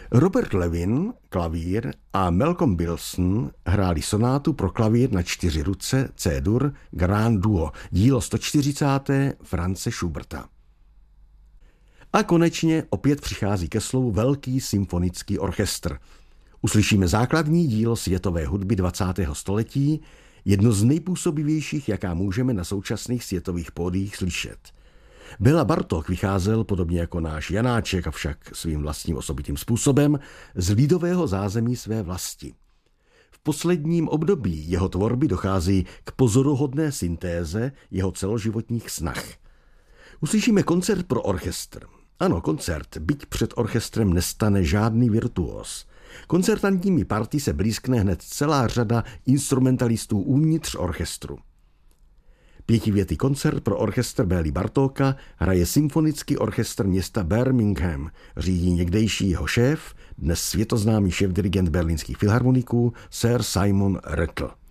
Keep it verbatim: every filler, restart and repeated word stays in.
Robert Levin, klavír, a Malcolm Bilson hráli sonátu pro klavír na čtyři ruce C-dur Grand Duo, dílo sto čtyřicáté Franze Schuberta. A konečně opět přichází ke slovu velký symfonický orchestr. Uslyšíme základní dílo světové hudby dvacátého století, jedno z nejpůsobivějších, jaká můžeme na současných světových pódiích slyšet. Béla Bartók vycházel, podobně jako náš Janáček, avšak svým vlastním osobitým způsobem, z lidového zázemí své vlasti. V posledním období jeho tvorby dochází k pozoruhodné syntéze jeho celoživotních snah. Uslyšíme koncert pro orchestr. Ano, koncert, byť před orchestrem nestane žádný virtuóz. Koncertantními party se blízkne hned celá řada instrumentalistů uvnitř orchestru. Pětivětý koncert pro orchestr Bély Bartóka hraje symfonický orchestr města Birmingham, řídí někdejší jeho šéf, dnes světoznámý šéfdirigent berlínských filharmoniků Sir Simon Rattle.